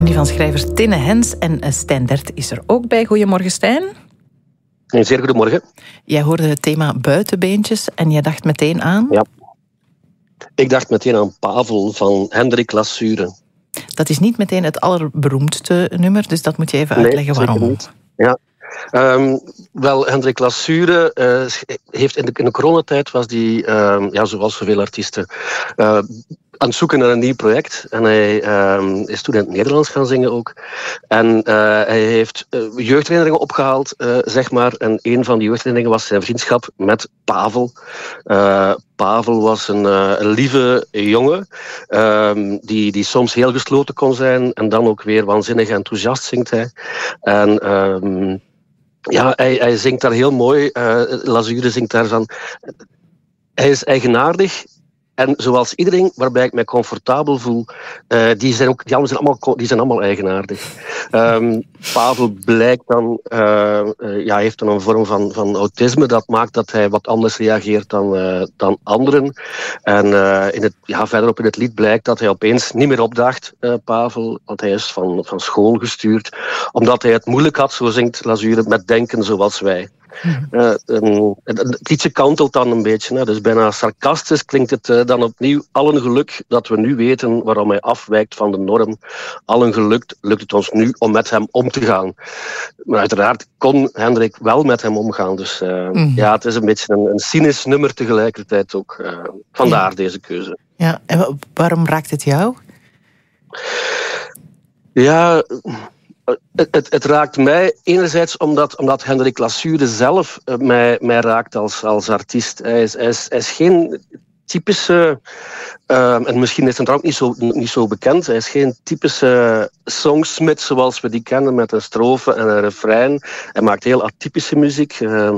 Die van schrijver Tinne Hens en Stijn Dert is er ook bij. Goedemorgen, Stijn. Een zeer goedemorgen. Jij hoorde het thema buitenbeentjes en je dacht meteen aan... Ja. Ik dacht meteen aan Pavel van Hendrik Lassure. Dat is niet meteen het allerberoemdste nummer, dus dat moet je even uitleggen waarom. Niet. Ja. Wel, Hendrik Lassure heeft in de coronatijd was die, zoals zoveel artiesten, aan het zoeken naar een nieuw project. En hij is toen in het Nederlands gaan zingen ook. En hij heeft jeugdherinneringen opgehaald, zeg maar. En een van die jeugdherinneringen was zijn vriendschap met Pavel. Pavel was een lieve jongen die soms heel gesloten kon zijn en dan ook weer waanzinnig enthousiast zingt hij. En hij zingt daar heel mooi. Lassure zingt daar van... Hij is eigenaardig. En zoals iedereen waarbij ik mij comfortabel voel, die zijn allemaal eigenaardig. Pavel blijkt dan, heeft dan een vorm van autisme. Dat maakt dat hij wat anders reageert dan anderen. En verderop in het lied blijkt dat hij opeens niet meer opdaagt, Pavel. Want hij is van school gestuurd. Omdat hij het moeilijk had, zo zingt Lassure, met denken zoals wij. Het liedje kantelt dan een beetje, dus bijna sarcastisch klinkt het dan opnieuw. Allen geluk dat we nu weten waarom hij afwijkt van de norm. Allen geluk lukt het ons nu om met hem om te gaan. Maar uiteraard kon Hendrik wel met hem omgaan. Dus het is een beetje een cynisch nummer tegelijkertijd ook. Vandaar deze keuze. Ja, en waarom raakt het jou? Ja... Het raakt mij enerzijds omdat Hendrik Lassure zelf mij raakt als artiest. Hij is geen typische... en misschien is het ook niet zo bekend. Hij is geen typische songsmith zoals we die kennen met een strofe en een refrein. Hij maakt heel atypische muziek.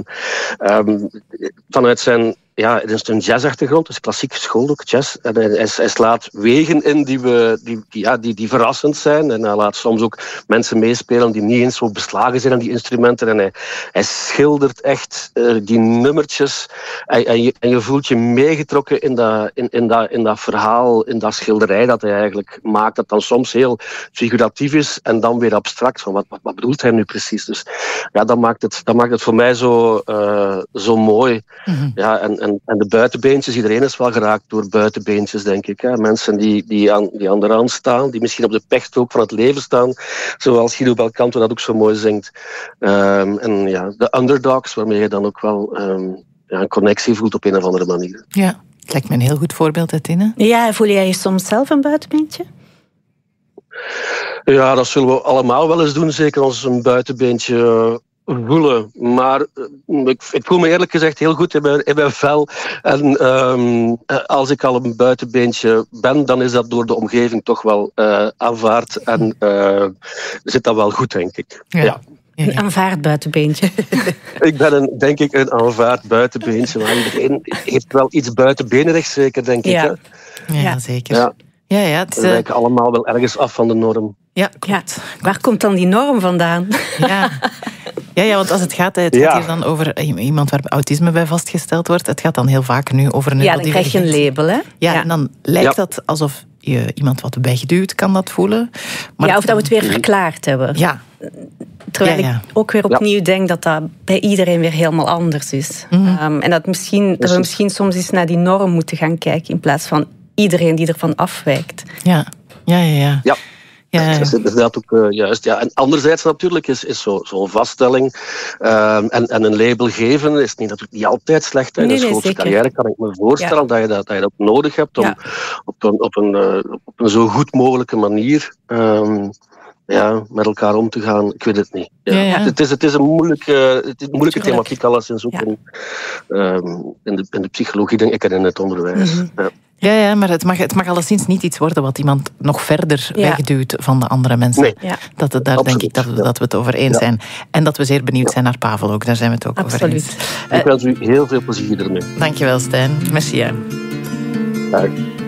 Vanuit zijn... Ja, het is een jazzachtergrond, dus klassiek geschoold ook, jazz. En hij slaat wegen in die verrassend zijn. En hij laat soms ook mensen meespelen die niet eens zo beslagen zijn aan die instrumenten. En hij schildert echt die nummertjes. En je voelt je meegetrokken in dat verhaal, in dat schilderij dat hij eigenlijk maakt. Dat dan soms heel figuratief is en dan weer abstract. Van wat bedoelt hij nu precies? Dus ja, dat maakt het voor mij zo mooi. Mm-hmm. Ja, en de buitenbeentjes, iedereen is wel geraakt door buitenbeentjes, denk ik. Hè. Mensen die aan de rand staan, die misschien op de pechstrook van het leven staan, zoals Guido Belcanto dat ook zo mooi zingt. De underdogs, waarmee je dan ook wel een connectie voelt op een of andere manier. Ja, het lijkt me een heel goed voorbeeld, hè, Tinne? Ja, voel jij je soms zelf een buitenbeentje? Ja, dat zullen we allemaal wel eens doen, zeker als een buitenbeentje... voelen, maar ik voel me eerlijk gezegd heel goed in mijn vel. En als ik al een buitenbeentje ben, dan is dat door de omgeving toch wel aanvaard en zit dat wel goed, denk ik. Ja. Een aanvaard buitenbeentje. Ik ben denk ik een aanvaard buitenbeentje, maar iedereen heeft wel iets buitenbenerigs, zeker, denk ik. Hè? Ja, zeker. Ja. We wijken allemaal wel ergens af van de norm. Ja, klopt. Ja. Waar komt dan die norm vandaan? Ja, want als het gaat hier dan over iemand waar autisme bij vastgesteld wordt. Het gaat dan heel vaak nu over een dan krijg je een label, hè? Ja, en dan lijkt dat alsof je iemand wat wegduwt, kan dat voelen. Maar of dat we het weer verklaard hebben. Ja. Terwijl ik ook weer opnieuw denk dat bij iedereen weer helemaal anders is. Mm-hmm. En dat we misschien soms eens naar die norm moeten gaan kijken in plaats van iedereen die ervan afwijkt. Ja. Ja, dat is inderdaad ook juist. Ja. En anderzijds natuurlijk is zo'n vaststelling en een label geven is natuurlijk niet altijd slecht. In een schoolcarrière kan ik me voorstellen dat je dat ook nodig hebt om op een zo goed mogelijke manier met elkaar om te gaan. Ik weet het niet. Ja. Het is een moeilijke thematiek alleszins ook in de psychologie, denk ik, en in het onderwijs. Mm-hmm. Ja, maar het mag alleszins niet iets worden wat iemand nog verder wegduwt van de andere mensen. Nee. Daar denk ik dat we het over eens zijn. En dat we zeer benieuwd zijn naar Pavel ook. Daar zijn we het ook over eens. Ik wens u heel veel plezier ermee. Dankjewel, Stijn. Merci. Dag.